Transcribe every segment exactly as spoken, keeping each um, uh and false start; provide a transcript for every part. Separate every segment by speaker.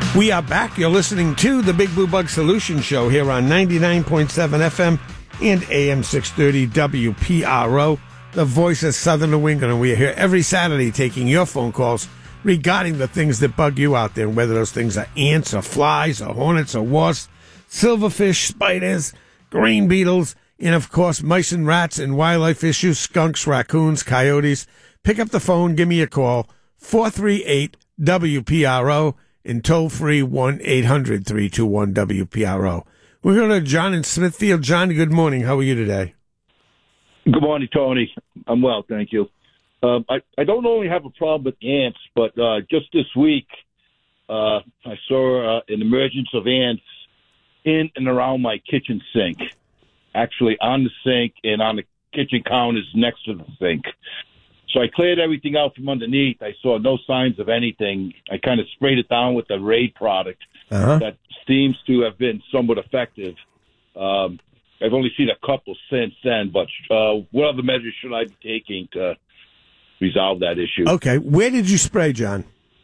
Speaker 1: We are back. You're listening to the Big Blue Bug Solution Show here on ninety-nine point seven F M and A M six thirty W P R O, the voice of Southern New England. And we are here every Saturday taking your phone calls regarding the things that bug you out there, whether those things are ants or flies or hornets or wasps, silverfish, spiders, green beetles, and, of course, mice and rats and wildlife issues, skunks, raccoons, coyotes. Pick up the phone. Give me a call, four three eight W P R O. And toll-free one eight hundred three two one W P R O. We're going to John in Smithfield. John, good morning. How are you today?
Speaker 2: Good morning, Tony. I'm well, thank you. Um, I, I don't only have a problem with ants, but uh, just this week uh, I saw uh, an emergence of ants in and around my kitchen sink, actually on the sink and on the kitchen counters next to the sink. So I cleared everything out from underneath. I saw no signs of anything. I kind of sprayed it down with the Raid product uh-huh. that seems to have been somewhat effective. Um, I've only seen a couple since then, but uh, what other measures should I be taking to resolve that issue?
Speaker 1: Okay. Where did you spray, John?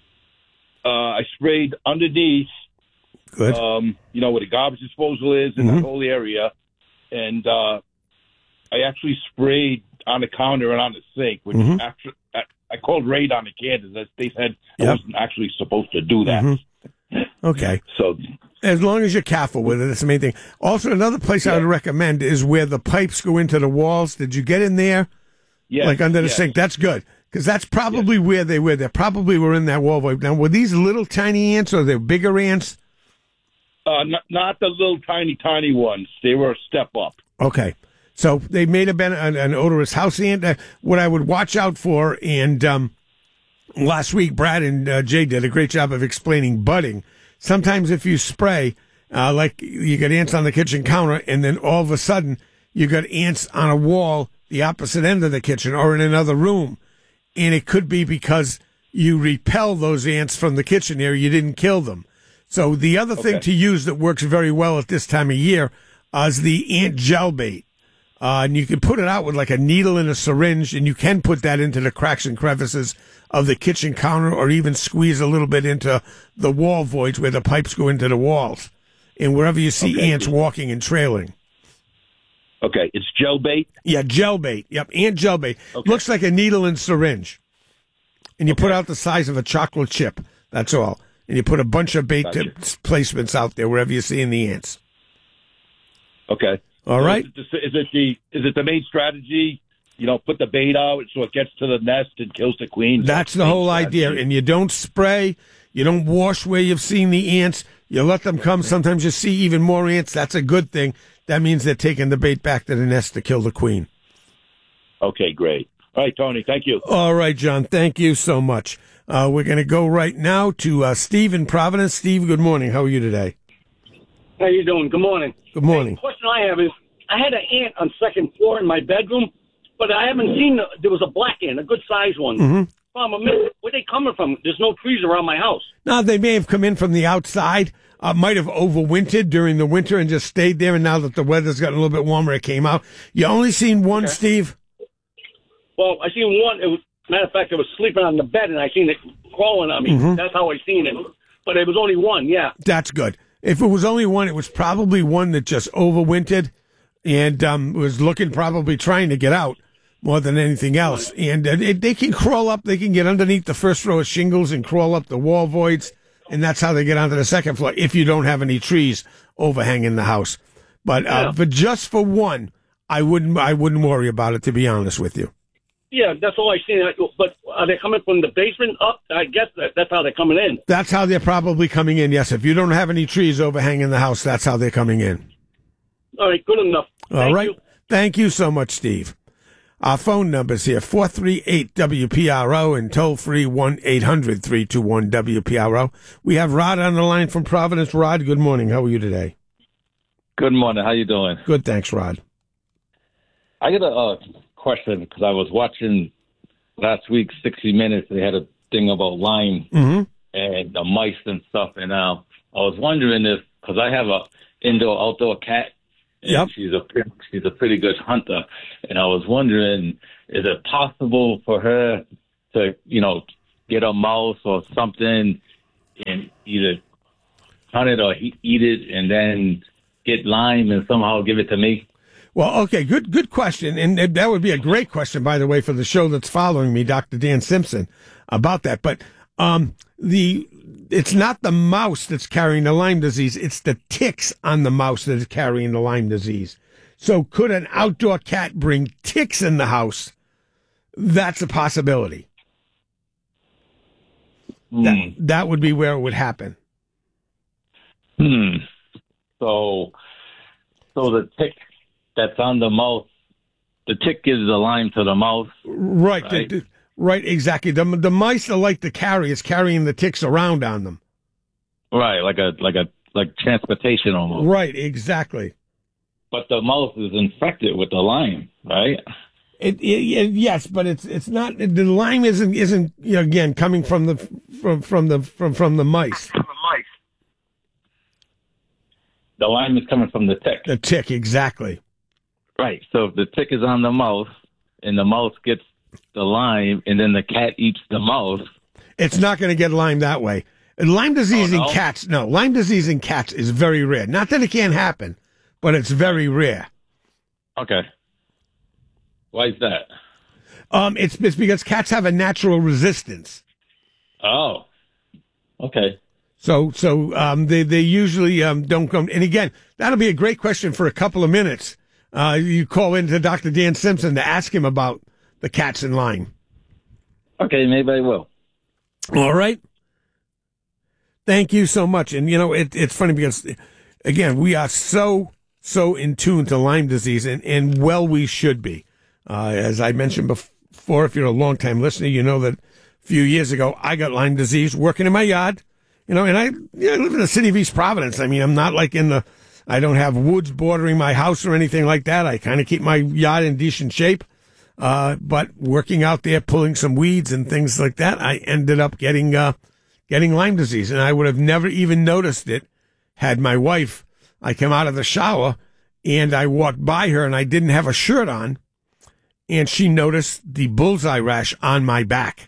Speaker 2: Uh, I sprayed underneath,
Speaker 1: Good.
Speaker 2: Um, you know, where the garbage disposal is in
Speaker 1: mm-hmm.
Speaker 2: the whole area. And uh, I actually sprayed on the counter and on the sink, which mm-hmm. actually, I, I called Raid on the candles. They said I yep. wasn't actually supposed to do that.
Speaker 1: Mm-hmm. Okay.
Speaker 2: So,
Speaker 1: as long as you're careful with it, that's the main thing. Also, another place yeah. I would recommend is where the pipes go into the walls. Did you get in there?
Speaker 2: Yeah.
Speaker 1: Like under the
Speaker 2: yes.
Speaker 1: sink? That's good. Because that's probably
Speaker 2: yes.
Speaker 1: where they were. They probably were in that wall pipe. Now, were these little tiny ants or they bigger ants?
Speaker 2: Uh, not, not the little tiny, tiny ones. They were a step up.
Speaker 1: Okay. So they may have been an, an odorous house ant. Uh, what I would watch out for, and um, last week Brad and uh, Jay did a great job of explaining budding. Sometimes if you spray, uh, like you got ants on the kitchen counter, and then all of a sudden you got ants on a wall, the opposite end of the kitchen, or in another room, and it could be because you repel those ants from the kitchen area. You didn't kill them. So the other thing
Speaker 2: okay.
Speaker 1: to use that works very well at this time of year uh, is the ant gel bait. Uh, and you can put it out with like a needle and a syringe, and you can put that into the cracks and crevices of the kitchen counter or even squeeze a little bit into the wall voids where the pipes go into the walls and wherever you see
Speaker 2: okay.
Speaker 1: ants walking and trailing.
Speaker 2: Okay, it's gel bait?
Speaker 1: Yeah, gel bait. Yep, ant gel bait. Okay. Looks like a needle and syringe. And you okay. put out the size of a chocolate chip. That's all. And you put a bunch of bait
Speaker 2: gotcha.
Speaker 1: placements out there wherever you're seeing the ants.
Speaker 2: Okay.
Speaker 1: All
Speaker 2: so
Speaker 1: right.
Speaker 2: Is it, is it the is it the main strategy? You know, put the bait out so it gets to the nest and kills the queen.
Speaker 1: That's the whole strategy. idea. And you don't spray. You don't wash where you've seen the ants. You let them come. Sometimes you see even more ants. That's a good thing. That means they're taking the bait back to the nest to kill the queen.
Speaker 2: Okay, great. All right, Tony. Thank you.
Speaker 1: All right, John. Thank you so much. Uh, we're going to go right now to uh, Steve in Providence. Steve, good morning. How are you today?
Speaker 3: How you doing? Good morning.
Speaker 1: Good morning.
Speaker 3: Hey, the question I have is, I had an ant on second floor in my bedroom, but I haven't seen, the, there was a black ant, a good-sized one.
Speaker 1: Mm-hmm.
Speaker 3: Um, where are they coming from? There's no trees around my house.
Speaker 1: No, they may have come in from the outside, uh, might have overwintered during the winter and just stayed there, and now that the weather's gotten a little bit warmer, it came out. You only seen one, okay. Steve?
Speaker 3: Well, I seen one. It was, matter of fact, I was sleeping on the bed, and I seen it crawling on me. Mm-hmm. That's how I seen it. But it was only one, yeah.
Speaker 1: That's good. If it was only one, it was probably one that just overwintered and um, was looking, probably trying to get out more than anything else. And uh, it, they can crawl up. They can get underneath the first row of shingles and crawl up the wall voids, and that's how they get onto the second floor if you don't have any trees overhanging the house. But uh, yeah. but just for one, I wouldn't I wouldn't worry about it, to be honest with you.
Speaker 3: Yeah, that's all I seen. But are they coming from the basement up? I guess that, that's how they're coming in.
Speaker 1: That's how they're probably coming in, yes. If you don't have any trees overhanging the house, that's how they're coming in.
Speaker 3: All right, good enough.
Speaker 1: All
Speaker 3: Thank
Speaker 1: right.
Speaker 3: You.
Speaker 1: Thank you so much, Steve. Our phone number's here, four three eight W P R O and toll-free one eight hundred three two one W P R O. We have Rod on the line from Providence. Rod, good morning. How are you today?
Speaker 4: Good morning. How you doing?
Speaker 1: Good, thanks, Rod.
Speaker 4: I got a uh, question because I was watching last week sixty minutes. They had a thing about Lyme
Speaker 1: mm-hmm.
Speaker 4: and the mice and stuff. And uh, I was wondering if, because I have a indoor-outdoor cat, and
Speaker 1: yep.
Speaker 4: she's a she's a pretty good hunter. And I was wondering, is it possible for her to, you know, get a mouse or something and either hunt it or he- eat it and then get Lyme and somehow give it to me?
Speaker 1: Well, okay, good good question. And that would be a great question, by the way, for the show that's following me, Doctor Dan Simpson, about that. But um, the it's not the mouse that's carrying the Lyme disease. It's the ticks on the mouse that is carrying the Lyme disease. So could an outdoor cat bring ticks in the house? That's a possibility.
Speaker 4: Hmm.
Speaker 1: That, that would be where it would happen.
Speaker 4: Hmm. So, so the tick that's on the mouse, the tick gives the Lyme to the mouse.
Speaker 1: Right.
Speaker 4: Right,
Speaker 1: the, the, right exactly. The, the mice are like the carriers, carrying the ticks around on them.
Speaker 4: Right, like a like a like transportation almost.
Speaker 1: Right, exactly.
Speaker 4: But the mouse is infected with the Lyme, right?
Speaker 1: It, it, it yes, but it's it's not the Lyme isn't isn't you know, again coming from the from from the from from the mice.
Speaker 4: From the mice. The Lyme is coming from the tick.
Speaker 1: The tick, exactly.
Speaker 4: Right. So if the tick is on the mouse and the mouse gets the Lyme and then the cat eats the mouse.
Speaker 1: It's not going to get Lyme that way. Lyme disease
Speaker 4: Oh, no?
Speaker 1: in cats, no. Lyme disease in cats is very rare. Not that it can't happen, but it's very rare.
Speaker 4: Okay. Why is that?
Speaker 1: Um, it's, it's because cats have a natural resistance.
Speaker 4: Oh. Okay.
Speaker 1: So, so um, they they usually um, don't come. And again, that'll be a great question for a couple of minutes. Uh, you call into Doctor Dan Simpson to ask him about the cats in Lyme.
Speaker 4: Okay, maybe I will.
Speaker 1: All right. Thank you so much. And you know, it, it's funny because, again, we are so so in tune to Lyme disease, and and well, we should be. Uh, as I mentioned before, if you're a longtime listener, you know that a few years ago I got Lyme disease working in my yard. You know, and I, you know, I live in the city of East Providence. I mean, I'm not like in the, I don't have woods bordering my house or anything like that. I kind of keep my yard in decent shape. Uh, but working out there, pulling some weeds and things like that, I ended up getting, uh, getting Lyme disease. And I would have never even noticed it had my wife, I come out of the shower and I walked by her and I didn't have a shirt on. And she noticed the bullseye rash on my back.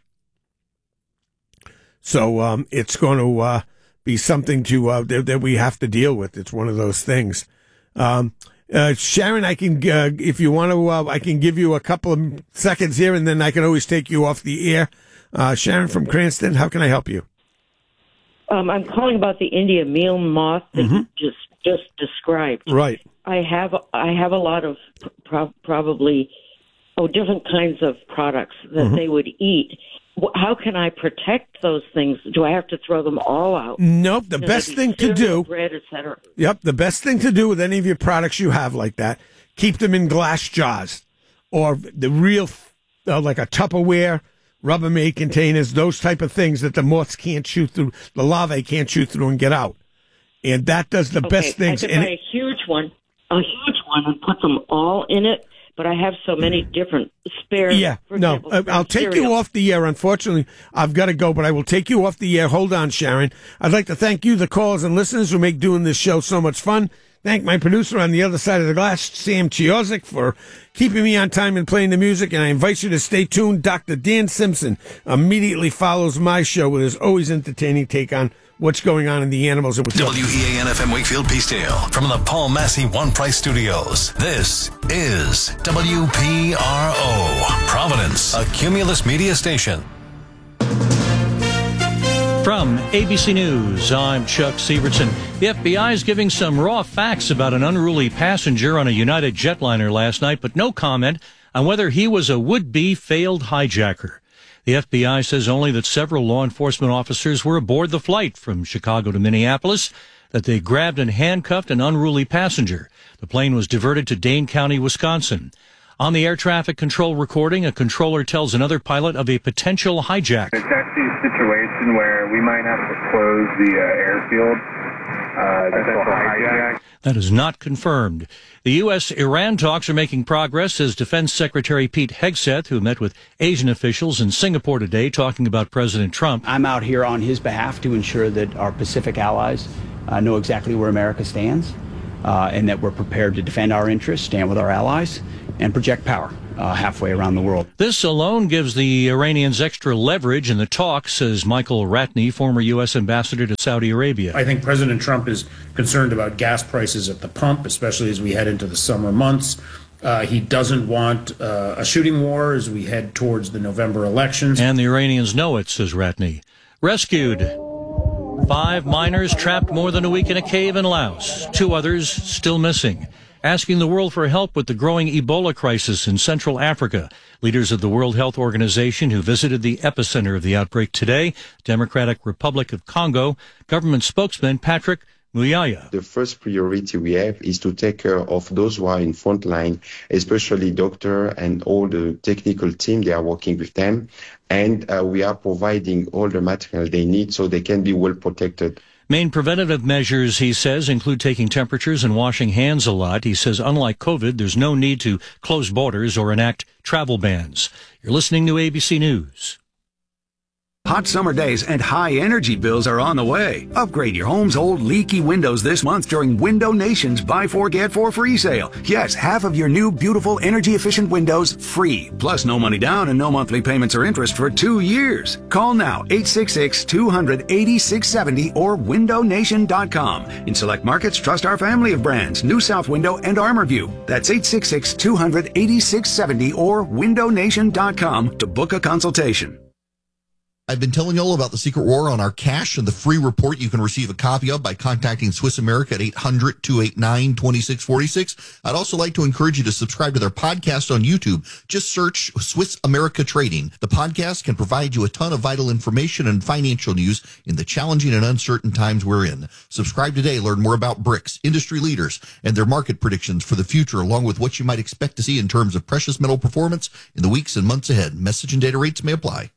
Speaker 1: So um, it's going to uh, be something to uh, that, that we have to deal with. It's one of those things. Um, uh, Sharon, I can, uh, if you want to, uh, I can give you a couple of seconds here, and then I can always take you off the air. Uh, Sharon from Cranston, how can I help you?
Speaker 5: Um, I'm calling about the India meal moth that
Speaker 1: Mm-hmm.
Speaker 5: you just just described.
Speaker 1: Right.
Speaker 5: I have I have a lot of pro- probably oh different kinds of products that
Speaker 1: Mm-hmm.
Speaker 5: they would eat. How can I protect those things? Do I have to throw them all out?
Speaker 1: Nope. The
Speaker 5: You know,
Speaker 1: best
Speaker 5: maybe
Speaker 1: thing to
Speaker 5: cereal,
Speaker 1: do.
Speaker 5: bread, et cetera.
Speaker 1: Yep. The best thing to do with any of your products you have like that, keep them in glass jars or the real, uh, like a Tupperware, Rubbermaid containers, those type of things that the moths can't chew through, the larvae can't chew through and get out. And that does the
Speaker 5: Okay,
Speaker 1: best things.
Speaker 5: I could
Speaker 1: And
Speaker 5: buy
Speaker 1: it-
Speaker 5: a huge one, a huge one, and put them all in it. But I have so many different spare.
Speaker 1: Yeah,
Speaker 5: for
Speaker 1: no,
Speaker 5: example,
Speaker 1: uh,
Speaker 5: spare
Speaker 1: I'll take
Speaker 5: cereal.
Speaker 1: you off the air. Unfortunately, I've got to go, but I will take you off the air. Hold on, Sharon. I'd like to thank you, the callers and listeners who make doing this show so much fun. Thank my producer on the other side of the glass, Sam Chiozik, for keeping me on time and playing the music. And I invite you to stay tuned. Doctor Dan Simpson immediately follows my show with his always entertaining take on what's going on in the animals.
Speaker 6: W E A N F M Wakefield Peacedale from the Paul Massey One Price Studios. This is W P R O, Providence, a Cumulus media station.
Speaker 7: From A B C News, I'm Chuck Sievertson. The F B I is giving some raw facts about an unruly passenger on a United jetliner last night, but no comment on whether he was a would-be failed hijacker. The F B I says only that several law enforcement officers were aboard the flight from Chicago to Minneapolis, that they grabbed and handcuffed an unruly passenger. The plane was diverted to Dane County, Wisconsin. On the air traffic control recording, a controller tells another pilot of a potential hijack.
Speaker 8: It's actually a situation where we might have to close the uh, airfield. Uh, potential hijack.
Speaker 7: That is not confirmed. The U S Iran talks are making progress, says Defense Secretary Pete Hegseth, who met with Asian officials in Singapore today talking about President Trump.
Speaker 9: I'm out here on his behalf to ensure that our Pacific allies uh, know exactly where America stands uh, and that we're prepared to defend our interests, stand with our allies, and project power uh, halfway around the world.
Speaker 7: This alone gives the Iranians extra leverage in the talks, says Michael Ratney, former U S ambassador to Saudi Arabia.
Speaker 10: I think President Trump is concerned about gas prices at the pump, especially as we head into the summer months. Uh, he doesn't want uh, a shooting war as we head towards the November elections.
Speaker 7: And the Iranians know it, says Ratney. Rescued. Five miners trapped more than a week in a cave in Laos. Two others still missing. Asking the world for help with the growing Ebola crisis in Central Africa. Leaders of the World Health Organization who visited the epicenter of the outbreak today, Democratic Republic of Congo, government spokesman Patrick Muyaya.
Speaker 11: The first priority we have is to take care of those who are in front line, especially doctor and all the technical team. They are working with them. And uh, we are providing all the material they need so they can be well protected.
Speaker 7: Main preventative measures, he says, include taking temperatures and washing hands a lot. He says, unlike COVID, there's no need to close borders or enact travel bans. You're listening to A B C News.
Speaker 12: Hot summer days and high energy bills are on the way. Upgrade your home's old leaky windows this month during Window Nation's Buy Four Get Four free sale. Yes, half of your new beautiful energy efficient windows free. Plus no money down and no monthly payments or interest for two years. Call now eight six six, two hundred, eighty-six seventy or window nation dot com. In select markets, trust our family of brands, New South Window and ArmorView. That's eight six six, two hundred, eighty-six seventy or window nation dot com to book a consultation.
Speaker 13: I've been telling you all about the Secret War on our cash and the free report you can receive a copy of by contacting Swiss America at eight hundred, two eight nine, two six four six. I'd also like to encourage you to subscribe to their podcast on YouTube. Just search Swiss America Trading. The podcast can provide you a ton of vital information and financial news in the challenging and uncertain times we're in. Subscribe today. Learn more about B R I C S, industry leaders, and their market predictions for the future, along with what you might expect to see in terms of precious metal performance in the weeks and months ahead. Message and data rates may apply.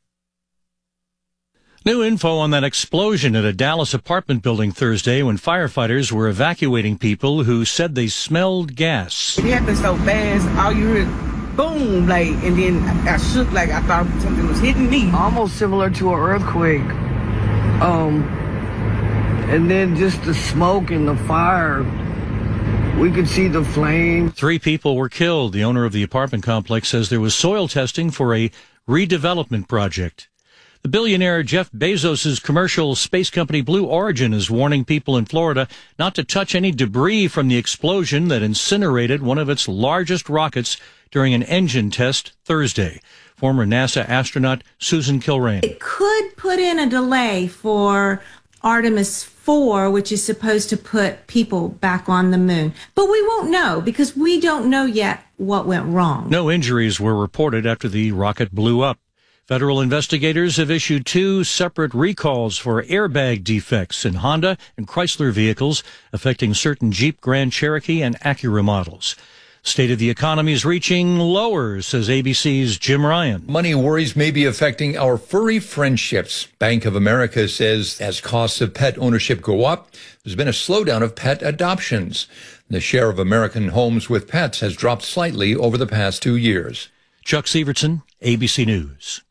Speaker 7: New info on that explosion at a Dallas apartment building Thursday when firefighters were evacuating people who said they smelled gas.
Speaker 14: It happened so fast, all you heard, boom, like, and then I shook like I thought something was hitting me.
Speaker 15: Almost similar to an earthquake. Um, and then just the smoke and the fire. We could see the flame.
Speaker 7: Three people were killed. The owner of the apartment complex says there was soil testing for a redevelopment project. The billionaire Jeff Bezos' commercial space company Blue Origin is warning people in Florida not to touch any debris from the explosion that incinerated one of its largest rockets during an engine test Thursday. Former NASA astronaut Susan Kilrain.
Speaker 16: It could put in a delay for Artemis four, which is supposed to put people back on the moon. But we won't know because we don't know yet what went wrong.
Speaker 7: No injuries were reported after the rocket blew up. Federal investigators have issued two separate recalls for airbag defects in Honda and Chrysler vehicles affecting certain Jeep Grand Cherokee and Acura models. State of the economy is reaching lower, says A B C's Jim Ryan.
Speaker 17: Money worries may be affecting our furry friendships. Bank of America says as costs of pet ownership go up, there's been a slowdown of pet adoptions. The share of American homes with pets has dropped slightly over the past two years.
Speaker 7: Chuck Sievertson, A B C News.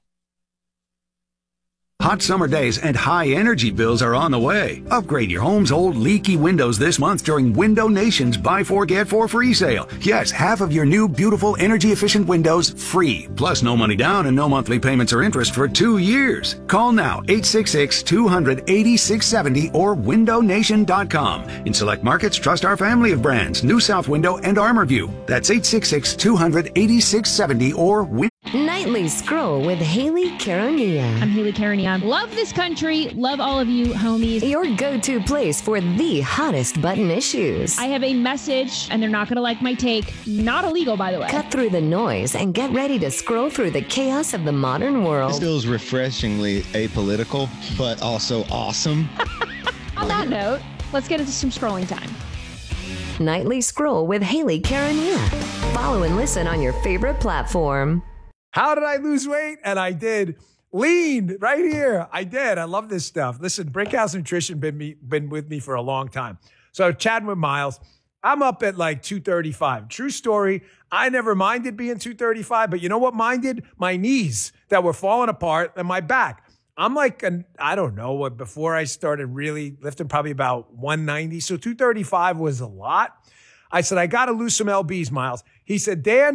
Speaker 12: Hot summer days and high energy bills are on the way. Upgrade your home's old leaky windows this month during Window Nation's Buy Four Get Four free sale. Yes, half of your new beautiful energy efficient windows free. Plus no money down and no monthly payments or interest for two years. Call now eight six six, two hundred, eighty-six seventy or window nation dot com. In select markets, trust our family of brands, New South Window and ArmorView. That's eight six six, two hundred, eighty-six seventy or win-
Speaker 18: Nightly Scroll with Haley Caronia.
Speaker 19: I'm Haley Caronia. Love this country. Love all of you, homies.
Speaker 18: Your go-to place for the hottest button issues.
Speaker 19: I have a message, and they're not going to like my take. Not illegal, by the way.
Speaker 18: Cut through the noise and get ready to scroll through the chaos of the modern world.
Speaker 20: This feels refreshingly apolitical, but also awesome.
Speaker 19: On that note, let's get into some scrolling time.
Speaker 18: Nightly Scroll with Haley Caronia. Follow and listen on your favorite platform.
Speaker 21: How did I lose weight? And I did. Lean right here. I did. I love this stuff. Listen, Brinkhouse Nutrition been me, been with me for a long time. So chatting with Miles, I'm up at like two thirty-five. True story. I never minded being two thirty-five, but you know what minded? My knees that were falling apart and my back. I'm like, an, I don't know what, before I started really lifting, probably about one ninety. So two thirty-five was a lot. I said, I got to lose some L Bs, Miles. He said, Dan,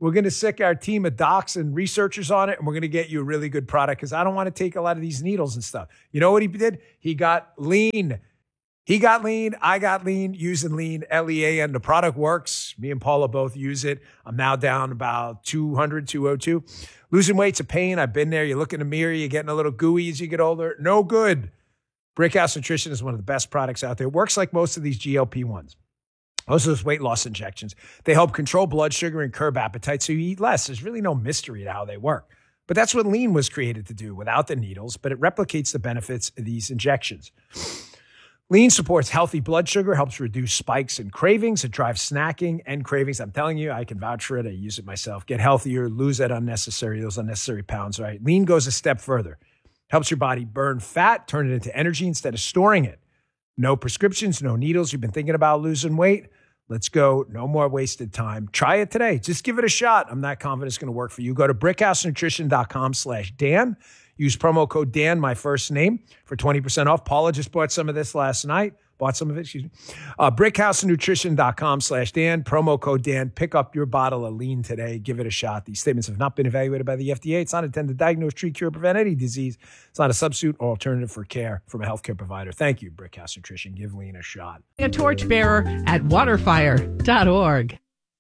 Speaker 21: We're going to sick our team of docs and researchers on it, and we're going to get you a really good product because I don't want to take a lot of these needles and stuff. You know what he did? He got lean. He got lean. I got lean using lean, L E A N. The product works. Me and Paula both use it. I'm now down about two hundred, two oh two. Losing weight's a pain. I've been there. You look in the mirror, you're getting a little gooey as you get older. No good. Brickhouse Nutrition is one of the best products out there. It works like most of these G L P ones. Most of those weight loss injections. They help control blood sugar and curb appetite so you eat less. There's really no mystery to how they work. But that's what lean was created to do without the needles, but it replicates the benefits of these injections. Lean supports healthy blood sugar, helps reduce spikes and cravings. It drives snacking and cravings. I'm telling you, I can vouch for it. I use it myself. Get healthier, lose that unnecessary, those unnecessary pounds, right? Lean goes a step further. Helps your body burn fat, turn it into energy instead of storing it. No prescriptions, no needles. You've been thinking about losing weight? Let's go. No more wasted time. Try it today. Just give it a shot. I'm not confident it's going to work for you. Go to brickhousenutrition.com slash Dan. Use promo code Dan, my first name, for twenty percent off. Paula just bought some of this last night. Bought some of it, excuse me. Uh, brickhousenutrition.com slash Dan. Promo code Dan. Pick up your bottle of lean today. Give it a shot. These statements have not been evaluated by the F D A. It's not intended to diagnose, treat, cure, prevent any disease. It's not a substitute or alternative for care from a healthcare provider. Thank you, Brickhouse Nutrition. Give lean a shot.
Speaker 2: A torchbearer at waterfire dot org.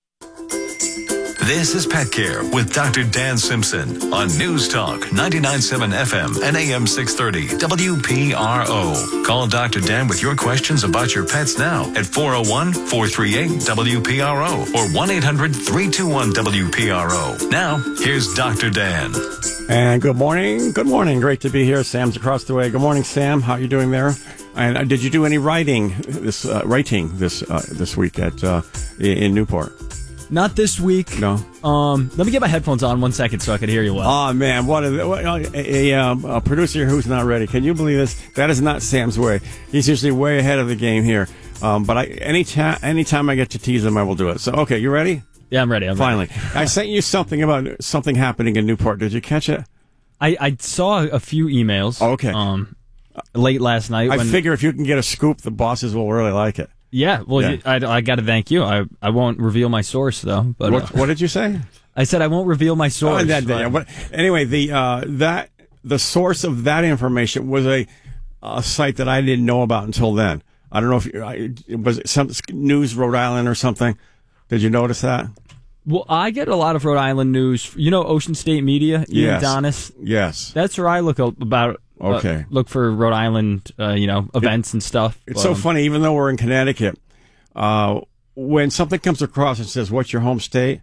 Speaker 6: This is Pet Care with Doctor Dan Simpson on News Talk ninety-nine point seven F M and A M six thirty W P R O. Call Doctor Dan with your questions about your pets now at four oh one, four three eight, W P R O or one eight hundred, three two one, W P R O. Now, here's Doctor Dan.
Speaker 22: And good morning. Good morning. Great to be here. Sam's across the way. Good morning, Sam. How are you doing there? And uh, did you do any writing this uh, writing this uh, this week at uh, in Newport?
Speaker 23: Not this week.
Speaker 22: No.
Speaker 23: Um, let me get my headphones on one second so I can hear you well.
Speaker 22: Oh man, what a, what a, a, um, a producer who's not ready. Can you believe this? That is not Sam's way. He's usually way ahead of the game here. Um, but I anytime anytime I get to tease him, I will do it. So okay, you ready?
Speaker 23: Yeah, I'm ready. I'm
Speaker 22: Finally,
Speaker 23: ready.
Speaker 22: I sent you something about something happening in Newport. Did you catch it?
Speaker 23: I, I saw a few emails.
Speaker 22: Okay.
Speaker 23: Um, late last night.
Speaker 22: I
Speaker 23: when,
Speaker 22: figure if you can get a scoop, the bosses will really like it.
Speaker 23: Yeah, well,
Speaker 22: Yeah.
Speaker 23: You, I, I got to thank you. I, I won't reveal my source though. But
Speaker 22: What,
Speaker 23: uh,
Speaker 22: what did you say?
Speaker 23: I said I won't reveal my source.
Speaker 22: Oh, that,
Speaker 23: but-
Speaker 22: yeah, but anyway, the uh, that the source of that information was a, a site that I didn't know about until then. I don't know if you, I, was it some News Rhode Island or something. Did you notice that?
Speaker 23: Well, I get a lot of Rhode Island news. You know, Ocean State Media. Ian
Speaker 22: Yes.
Speaker 23: Donis.
Speaker 22: Yes.
Speaker 23: That's where I look about. uh,
Speaker 22: Okay.
Speaker 23: look for Rhode Island, uh, you know, events and stuff.
Speaker 22: It's so
Speaker 23: Um,
Speaker 22: funny, even though we're in Connecticut, uh, when something comes across and says, "What's your home state?"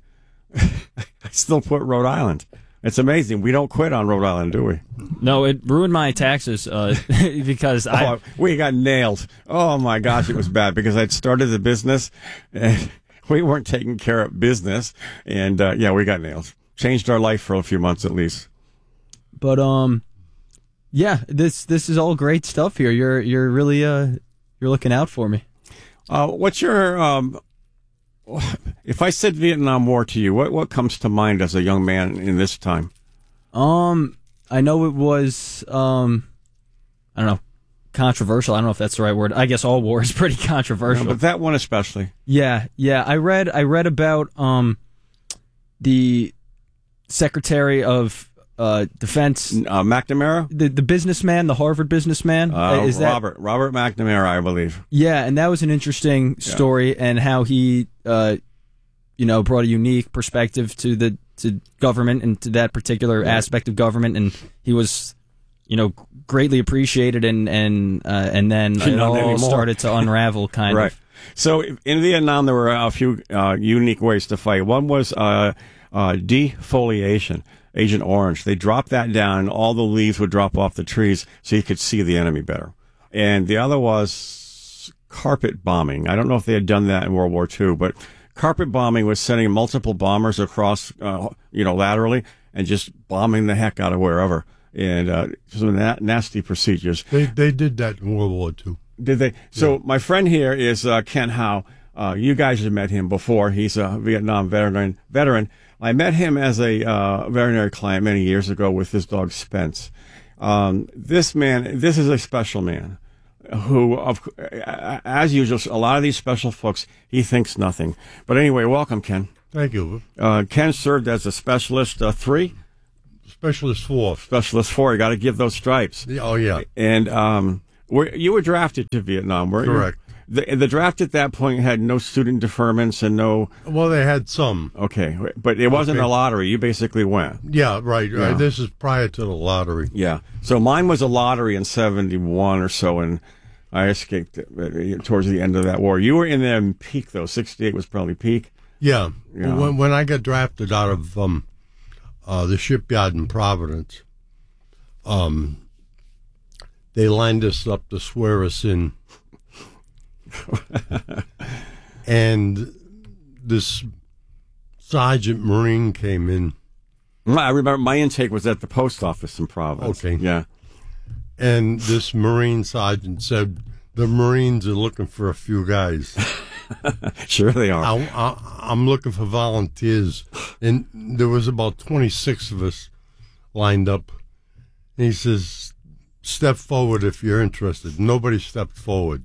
Speaker 22: I still put Rhode Island. It's amazing. We don't quit on Rhode Island, do we?
Speaker 23: No, it ruined my taxes uh, because I.
Speaker 22: Oh, we got nailed. Oh my gosh, it was bad because I'd started the business and we weren't taking care of business, and uh, yeah, we got nailed. Changed our life for a few months at least.
Speaker 23: But um, yeah, this this is all great stuff here. You're you're really uh you're looking out for me.
Speaker 22: Uh, what's your um? If I said Vietnam War to you, what what comes to mind as a young man in this time?
Speaker 23: Um, I know it was um, I don't know, controversial. I don't know if that's the right word. I guess all war is pretty controversial,
Speaker 22: No, but that one especially.
Speaker 23: Yeah, yeah. I read I read about um the Secretary of uh, Defense
Speaker 22: uh, McNamara,
Speaker 23: the the businessman, the Harvard businessman.
Speaker 22: Uh,
Speaker 23: is that
Speaker 22: Robert Robert McNamara, I believe.
Speaker 23: Yeah, and that was an interesting story, and how he, uh, you know, brought a unique perspective to the to government and to that particular
Speaker 22: Yeah.
Speaker 23: aspect of government, and he was, you know, greatly appreciated, and and uh, and then it
Speaker 22: Not
Speaker 23: all
Speaker 22: anymore.
Speaker 23: started to unravel, kind
Speaker 22: right.
Speaker 23: of.
Speaker 22: So in Vietnam, there were a few uh, unique ways to fight. One was uh, uh, defoliation. Agent Orange. They dropped that down, and all the leaves would drop off the trees so you could see the enemy better. And the other was carpet bombing. I don't know if they had done that in World War Two, but carpet bombing was sending multiple bombers across, uh, you know, laterally and just bombing the heck out of wherever. And uh, some na- nasty procedures.
Speaker 24: They they did that in World War Two.
Speaker 22: Did they? So my friend here is uh, Ken Howe. Uh, you guys have met him before. He's a Vietnam veteran. Veteran. I met him as a uh, veterinary client many years ago with his dog Spence. Um, this man, this is a special man who, of, as usual, a lot of these special folks, he thinks nothing. But anyway, welcome, Ken.
Speaker 24: Thank you.
Speaker 22: Uh, Ken served as a specialist uh, three.
Speaker 24: Specialist four.
Speaker 22: Specialist four. You got to give those stripes.
Speaker 24: Oh, yeah.
Speaker 22: And um, were, you were drafted to Vietnam, weren't
Speaker 24: Correct.
Speaker 22: you? The, the draft at that point had no student deferments and no...
Speaker 24: Well, they had some.
Speaker 22: Okay, but it wasn't
Speaker 24: Okay.
Speaker 22: a lottery. You basically went.
Speaker 24: Yeah, right,
Speaker 22: Yeah.
Speaker 24: right. This is prior to the lottery.
Speaker 22: Yeah. So mine was a lottery in seventy-one or so, and I escaped it, uh, towards the end of that war. You were in there in peak, though. sixty-eight was probably peak.
Speaker 24: Yeah.
Speaker 22: Yeah.
Speaker 24: When, when I got drafted out of um, uh, the shipyard in Providence, um, they lined us up to swear us in. And this Sergeant Marine came in.
Speaker 22: I remember my intake was at the post office in Providence.
Speaker 24: Okay.
Speaker 22: Yeah.
Speaker 24: And this Marine sergeant said, the Marines are looking for a few guys.
Speaker 22: Sure they are.
Speaker 24: I, I, I'm looking for volunteers. And there was about twenty-six of us lined up. And he says, step forward if you're interested. Nobody stepped forward.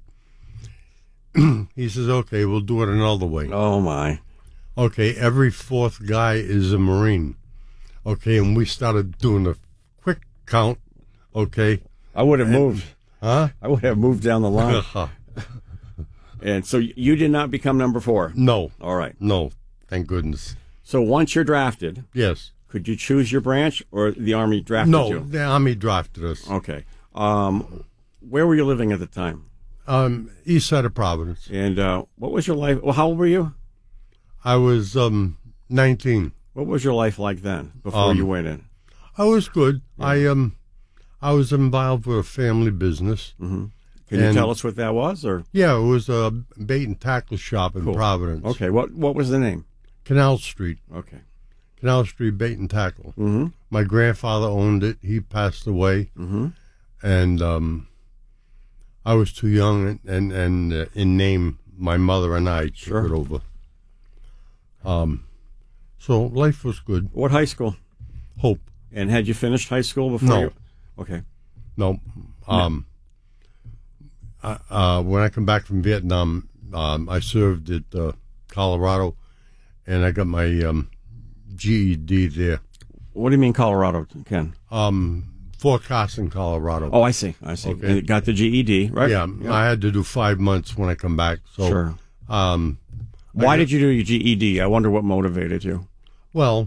Speaker 24: He says, okay, we'll do it another way.
Speaker 22: Oh, my.
Speaker 24: Okay, every fourth guy is a Marine. Okay, and we started doing a quick count. Okay.
Speaker 22: I would have moved.
Speaker 24: Huh?
Speaker 22: I would have moved down the line. And so you did not become number four?
Speaker 24: No.
Speaker 22: All right.
Speaker 24: No, thank goodness.
Speaker 22: So once you're drafted,
Speaker 24: yes,
Speaker 22: could you choose your branch or the Army drafted
Speaker 24: no,
Speaker 22: you?
Speaker 24: No, the Army drafted us.
Speaker 22: Okay. Um, where were you living at the time?
Speaker 24: Um, east side of Providence.
Speaker 22: And uh, what was your life? Well, how old were you?
Speaker 24: I was um, nineteen.
Speaker 22: What was your life like then before
Speaker 24: Um,
Speaker 22: you went in?
Speaker 24: I was good.
Speaker 22: Yeah.
Speaker 24: I um, I was involved with a family business.
Speaker 22: Mm-hmm. Can you
Speaker 24: And-
Speaker 22: tell us what that was? Or
Speaker 24: Yeah, it was a bait and tackle shop in
Speaker 22: Cool.
Speaker 24: Providence.
Speaker 22: Okay. What What was the name?
Speaker 24: Canal Street.
Speaker 22: Okay.
Speaker 24: Canal Street Bait and Tackle.
Speaker 22: Mm-hmm.
Speaker 24: My grandfather owned it. He passed away.
Speaker 22: Mm-hmm.
Speaker 24: And um, I was too young, and, and, and uh, in name, my mother and I took
Speaker 22: Sure.
Speaker 24: it over. Um, so life was good.
Speaker 22: What high school?
Speaker 24: Hope.
Speaker 22: And had you finished high school before
Speaker 24: No.
Speaker 22: you? Okay.
Speaker 24: No. Um, I, uh, when I come back from Vietnam, um, I served at uh, Colorado, and I got my um, G E D there.
Speaker 22: What do you mean Colorado, Ken?
Speaker 24: Um, Fort Carson, Colorado.
Speaker 22: Oh, I see. I see.
Speaker 24: Okay.
Speaker 22: And you got the G E D, right?
Speaker 24: Yeah, I had to do five months when I come back. So,
Speaker 22: Sure.
Speaker 24: Um,
Speaker 22: Why
Speaker 24: I-
Speaker 22: did you do your G E D? I wonder what motivated you.
Speaker 24: Well,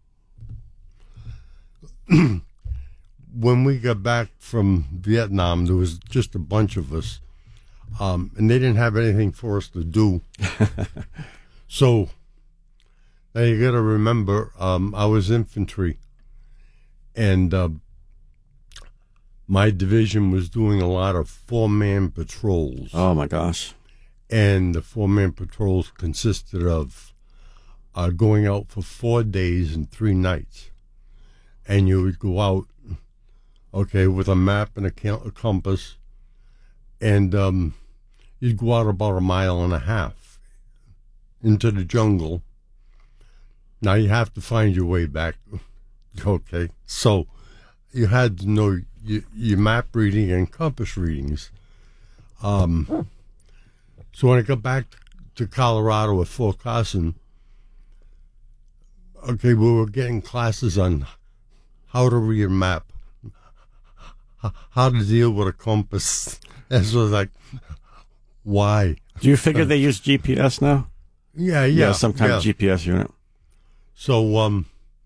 Speaker 24: when we got back from Vietnam, there was just a bunch of us, um, and they didn't have anything for us to do. So, now you got to remember, um, I was infantry, and uh, my division was doing a lot of four-man patrols.
Speaker 22: Oh, my gosh.
Speaker 24: And the four-man patrols consisted of uh, going out for four days and three nights. And you would go out, okay, with a map and a, ca- a compass, and um, you'd go out about a mile and a half into the jungle. Now you have to find your way back, okay? So you had to know your, your map reading and compass readings. Um, so when I got back to Colorado at Fort Carson, okay, we were getting classes on how to read a map, h- how to deal with a compass. And so I was like, why?
Speaker 22: Do you figure they use G P S now?
Speaker 24: Yeah, yeah.
Speaker 22: some kind
Speaker 24: yeah.
Speaker 22: of G P S unit.
Speaker 24: So, um,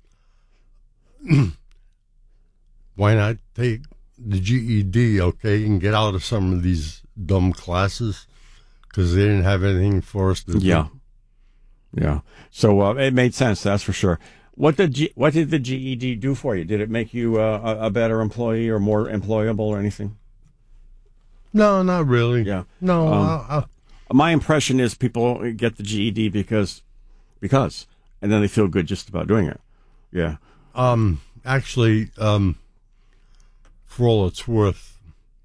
Speaker 24: why not take the G E D, okay, and get out of some of these dumb classes? Because they didn't have anything for us to do.
Speaker 22: Yeah. Yeah. So uh, it made sense, that's for sure. What did G- what did the G E D do for you? Did it make you uh, a, a better employee or more employable or anything?
Speaker 24: No, not really.
Speaker 22: Yeah.
Speaker 24: No.
Speaker 22: Um,
Speaker 24: I, I,
Speaker 22: My impression is people get the G E D because, because, and then they feel good just about doing it. Yeah.
Speaker 24: Um, actually, um, for all it's worth,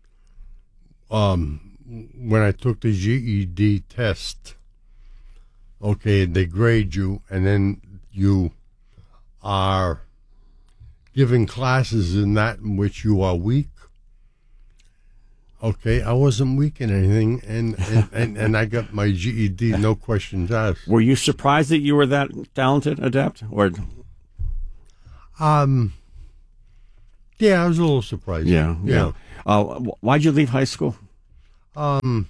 Speaker 24: um, when I took the G E D test, okay, they grade you, and then you are given classes in that in which you are weak. Okay, I wasn't weak in anything, and and, and, and I got my G E D, no questions asked.
Speaker 22: Were you surprised that you were that talented, adept, or?
Speaker 24: Um. Yeah, I was a little surprised.
Speaker 22: Yeah, yeah.
Speaker 24: yeah.
Speaker 22: Uh, why'd you leave high school?
Speaker 24: Um.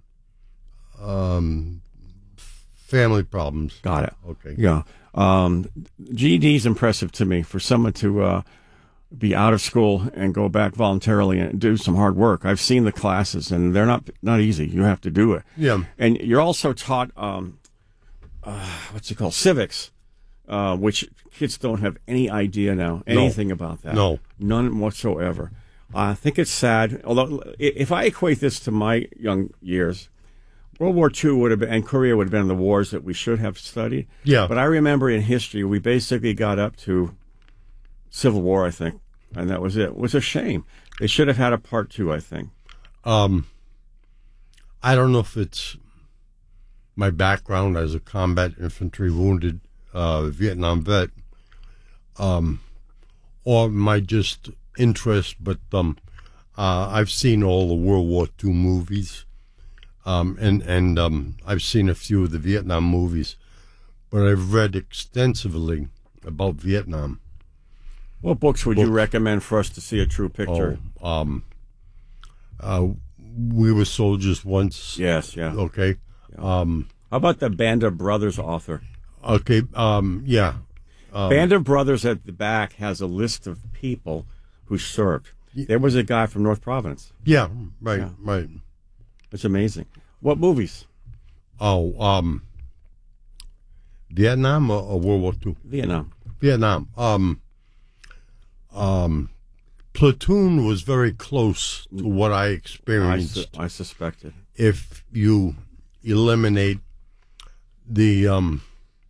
Speaker 24: Um. Family problems.
Speaker 22: Got it.
Speaker 24: Okay.
Speaker 22: Yeah. Um, G E D is impressive to me for someone to uh, be out of school and go back voluntarily and do some hard work. I've seen the classes, and they're not not easy. You have to do it.
Speaker 24: Yeah.
Speaker 22: And you're also taught um, uh, what's it called, civics, uh, which kids don't have any idea now anything
Speaker 24: no.
Speaker 22: about that.
Speaker 24: No,
Speaker 22: none whatsoever. I think it's sad. Although, if I equate this to my young years, World War Two would have been, and Korea would have been the wars that we should have studied.
Speaker 24: Yeah.
Speaker 22: But I remember in history, we basically got up to Civil War, I think, and that was it. It was a shame. They should have had a part two, I think.
Speaker 24: Um, I don't know if it's my background as a combat infantry wounded uh, Vietnam vet, um, or my just interest, but um, uh, I've seen all the World War Two movies. Um, and and um, I've seen a few of the Vietnam movies, but I've read extensively about Vietnam.
Speaker 22: What books would Book. you recommend for us to see a true picture?
Speaker 24: Oh, um, uh, We Were Soldiers Once.
Speaker 22: Yes, yeah.
Speaker 24: Okay.
Speaker 22: Yeah. Um, How about the Band of Brothers author?
Speaker 24: Okay, um, yeah. Um,
Speaker 22: Band of Brothers at the back has a list of people who served. There was a guy from North Providence.
Speaker 24: Yeah, right,
Speaker 22: yeah.
Speaker 24: right.
Speaker 22: It's amazing. What movies?
Speaker 24: Oh, um, Vietnam or, or World War Two?
Speaker 22: Vietnam.
Speaker 24: Vietnam. Um, um, Platoon was very close to what I experienced.
Speaker 22: I, su- I suspected.
Speaker 24: If you eliminate the, um,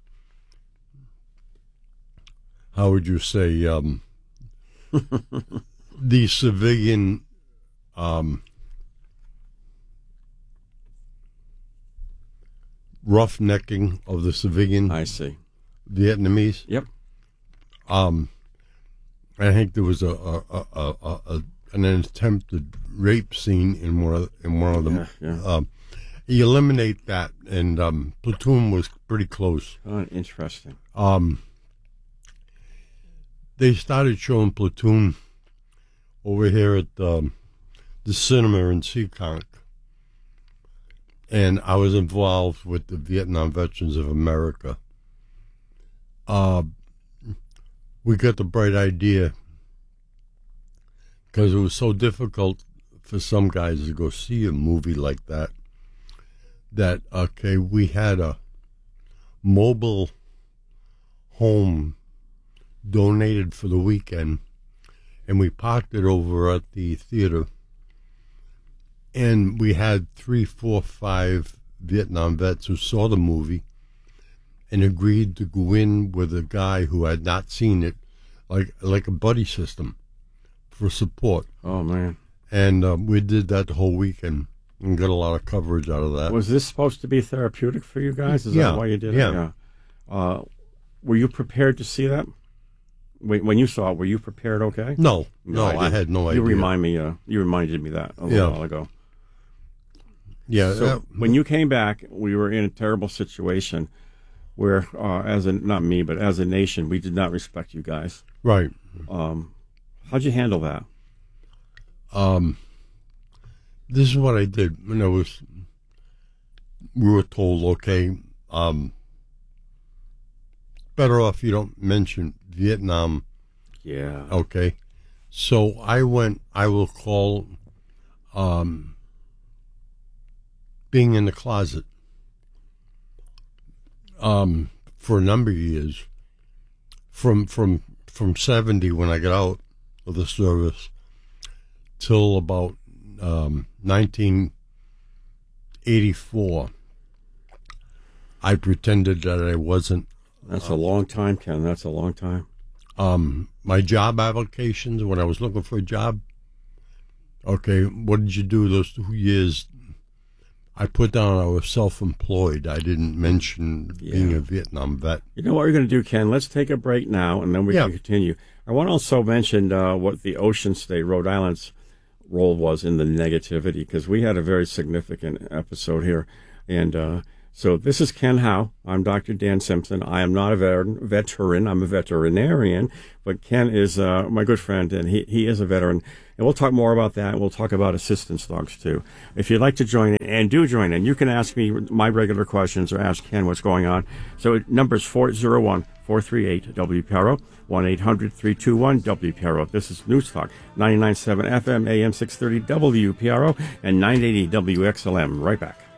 Speaker 24: how would you say, um, the civilian, um, roughnecking of the civilian.
Speaker 22: I see.
Speaker 24: Vietnamese.
Speaker 22: Yep.
Speaker 24: Um, I think there was a, a, a, a, a an attempted rape scene in one of in one of them.
Speaker 22: Yeah, yeah.
Speaker 24: Um, you eliminate that, and um, Platoon was pretty close.
Speaker 22: Oh, interesting.
Speaker 24: Um, they started showing Platoon over here at um, the cinema in Seekonk. And I was involved with the Vietnam Veterans of America. Uh, we got the bright idea, because it was so difficult for some guys to go see a movie like that, that, okay, we had a mobile home donated for the weekend, and we parked it over at the theater. And we had three, four, five Vietnam vets who saw the movie and agreed to go in with a guy who had not seen it, like like a buddy system for support.
Speaker 22: Oh, man.
Speaker 24: And uh, we did that the whole weekend and got a lot of coverage out of that.
Speaker 22: Was this supposed to be therapeutic for you guys? Is
Speaker 24: yeah.
Speaker 22: that why you did
Speaker 24: yeah.
Speaker 22: it? Yeah. Uh, were you prepared to see that? When you saw it, were you prepared okay?
Speaker 24: No. No, no I, I had no idea.
Speaker 22: You remind me, uh, you reminded me that a little
Speaker 24: yeah.
Speaker 22: while ago.
Speaker 24: Yeah.
Speaker 22: So
Speaker 24: uh,
Speaker 22: when you came back, we were in a terrible situation where, uh, as a not me, but as a nation, we did not respect you guys.
Speaker 24: Right.
Speaker 22: Um, how'd you handle that?
Speaker 24: Um, this is what I did when I was. We were told, okay, um, better off you don't mention Vietnam.
Speaker 22: Yeah.
Speaker 24: Okay. So I went. I will call. Um. Being in the closet um, for a number of years, from from from seventy when I got out of the service till about um, nineteen eighty-four, I pretended that I wasn't.
Speaker 22: That's uh, a long time, Ken. That's a long time.
Speaker 24: Um, my job applications when I was looking for a job. Okay, what did you do those two years? I put down I was self-employed. I didn't mention
Speaker 22: yeah.
Speaker 24: being a Vietnam vet.
Speaker 22: You know what we're going to do, Ken? Let's take a break now, and then we
Speaker 24: yeah.
Speaker 22: can continue. I want to also mention uh, what the Ocean State, Rhode Island's role was in the negativity, because we had a very significant episode here. And uh, so this is Ken Howe. I'm Doctor Dan Simpson. I am not a veteran. veteran. I'm a veterinarian, but Ken is uh, my good friend, and he, he is a veteran. And we'll talk more about that. We'll talk about assistance dogs, too. If you'd like to join in, and do join in, you can ask me my regular questions or ask Ken what's going on. So number is four oh one, four three eight, W P R O, one eight hundred, three two one, W P R O. This is News Talk, ninety-nine point seven F M, A M six thirty, W P R O, and nine eighty W X L M. Right back.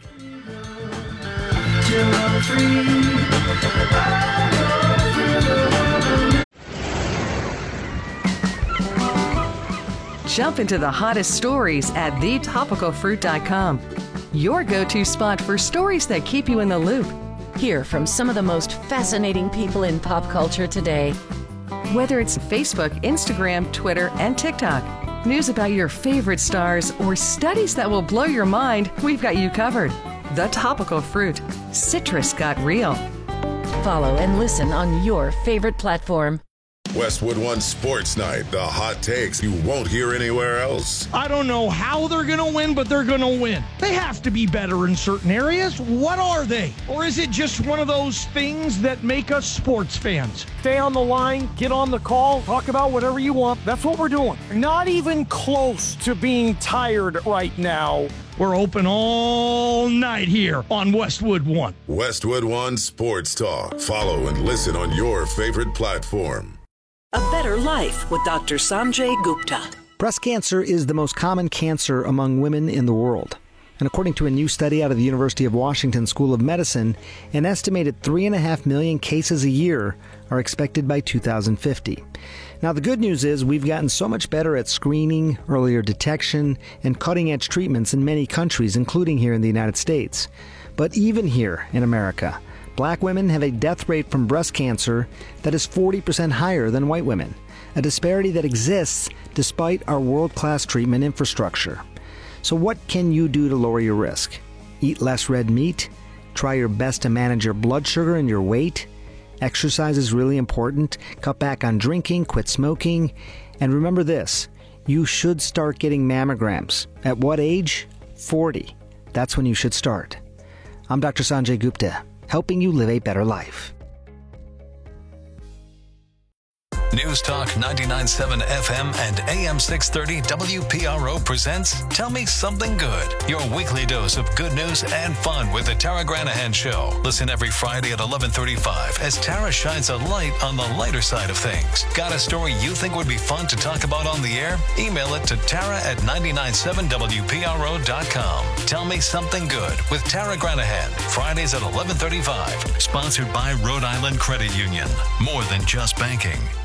Speaker 1: Jump into the hottest stories at the topical fruit dot com. Your go-to spot for stories that keep you in the loop.
Speaker 3: Hear from some of the most fascinating people in pop culture today.
Speaker 1: Whether it's Facebook, Instagram, Twitter, and TikTok, news about your favorite stars, or studies that will blow your mind, we've got you covered. The Topical Fruit. Citrus got real.
Speaker 3: Follow and listen on your favorite platform.
Speaker 4: Westwood One Sports Night, the hot takes you won't hear anywhere else.
Speaker 5: I don't know how they're going to win, but they're going to win. They have to be better in certain areas. What are they? Or is it just one of those things that make us sports fans? Stay on the line, get on the call, talk about whatever you want. That's what we're doing. Not even close to being tired right now. We're open all night here on Westwood One.
Speaker 4: Westwood One Sports Talk. Follow and listen on your favorite platform.
Speaker 25: A Better Life with Doctor Sanjay Gupta.
Speaker 26: Breast cancer is the most common cancer among women in the world. And according to a new study out of the University of Washington School of Medicine, an estimated three and a half million cases a year are expected by two thousand fifty. Now, the good news is we've gotten so much better at screening, earlier detection, and cutting-edge treatments in many countries, including here in the United States. But even here in America, Black women have a death rate from breast cancer that is forty percent higher than white women, a disparity that exists despite our world-class treatment infrastructure. So what can you do to lower your risk? Eat less red meat? Try your best to manage your blood sugar and your weight? Exercise is really important. Cut back on drinking, quit smoking. And remember this, you should start getting mammograms. At what age? forty. That's when you should start. I'm Doctor Sanjay Gupta, helping you live a better life.
Speaker 6: News Talk ninety-nine point seven F M and A M six thirty W P R O presents Tell Me Something Good, your weekly dose of good news and fun with the Tara Granahan Show. Listen every Friday at eleven thirty-five as Tara shines a light on the lighter side of things. Got a story you think would be fun to talk about on the air? Email it to Tara at nine nine seven W P R O dot com. Tell Me Something Good with Tara Granahan, Fridays at eleven thirty-five. Sponsored by Rhode Island Credit Union. More than just banking.